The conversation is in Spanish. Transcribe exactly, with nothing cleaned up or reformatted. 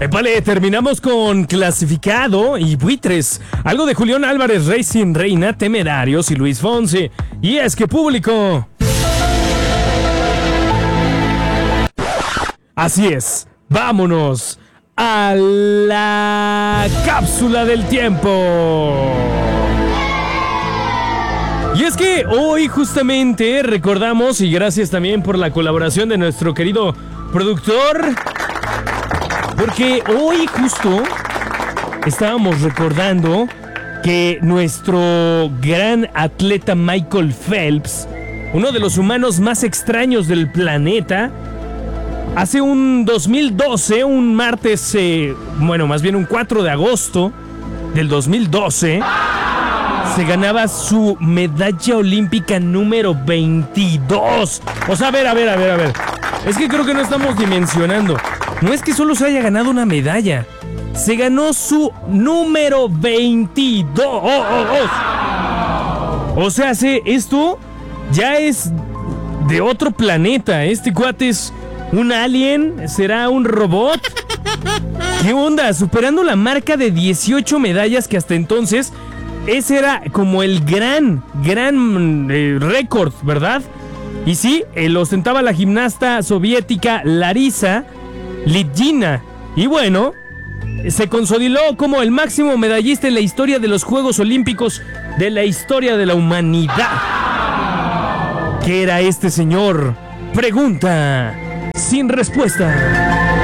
Vale, terminamos con clasificado y buitres. Algo de Julián Álvarez, Racing Reina, Temerarios y Luis Fonsi. Y es que público. Así es, vámonos a la cápsula del tiempo. Y es que hoy justamente recordamos, y gracias también por la colaboración de nuestro querido productor, porque hoy justo estábamos recordando que nuestro gran atleta Michael Phelps, uno de los humanos más extraños del planeta, hace un dos mil doce, un martes, eh, bueno, más bien un cuatro de agosto del dos mil doce, se ganaba su medalla olímpica número veintidós. O sea, a ver, a ver, a ver, a ver. Es que creo que no estamos dimensionando. No es que solo se haya ganado una medalla. Se ganó su número veintidós. Oh, oh, oh. O sea, se, esto ya es de otro planeta. Este cuate es un alien. ¿Será un robot? ¿Qué onda? Superando la marca de dieciocho medallas que hasta entonces ese era como el gran, gran eh, récord, ¿verdad? Y sí, él ostentaba la gimnasta soviética Larisa Litgina. Y bueno, se consolidó como el máximo medallista en la historia de los Juegos Olímpicos de la historia de la humanidad. ¿Qué era este señor? Pregunta sin respuesta.